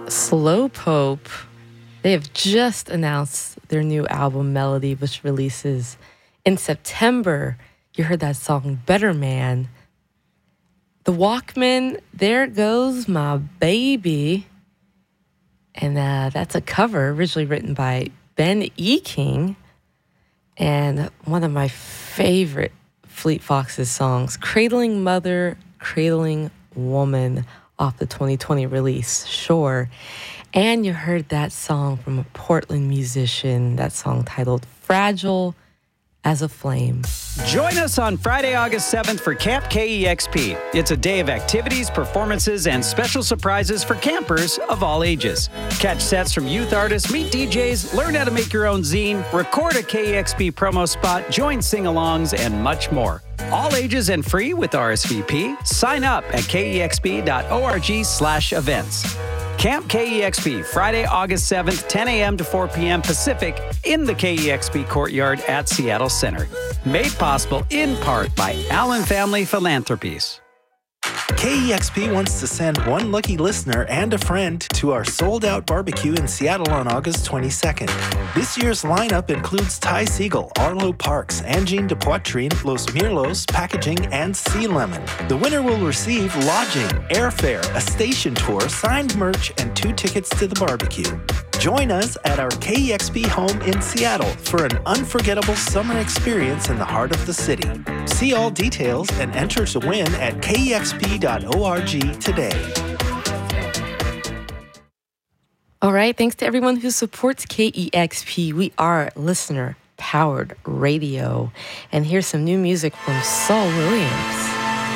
Slowpoke. They have just announced their new album, Melody, which releases in September. You heard that song, Better Man. The Walkmen, There Goes My Baby. And that's a cover originally written by Ben E. King. And one of my favorite Fleet Foxes songs, Cradling Mother, Cradling Woman, off the 2020 release, Sure. And you heard that song from a Portland musician, that song titled Fragile as a Flame. Join us on Friday, August 7th for Camp KEXP. It's a day of activities, performances, and special surprises for campers of all ages. Catch sets from youth artists, meet DJs, learn how to make your own zine, record a KEXP promo spot, join sing-alongs, and much more. All ages and free with RSVP. Sign up at kexp.org/events. Camp KEXP, Friday, August 7th, 10 a.m. to 4 p.m. Pacific in the KEXP Courtyard at Seattle Center. Made possible in part by Allen Family Philanthropies. KEXP wants to send one lucky listener and a friend to our sold-out barbecue in Seattle on August 22nd. This year's lineup includes Ty Siegel, Arlo Parks, Angine de Poitrine, Los Mirlos, Packaging, and Sea Lemon. The winner will receive lodging, airfare, a station tour, signed merch, and 2 tickets to the barbecue. Join us at our KEXP home in Seattle for an unforgettable summer experience in the heart of the city. See all details and enter to win at kexp.org today. All right, thanks to everyone who supports KEXP. We are listener-powered radio. And here's some new music from Saul Williams.